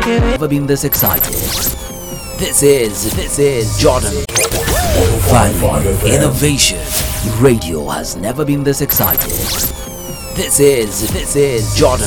Never been this excited. This is Jordan. Value, innovation. Radio has never been this excited. This is Jordan.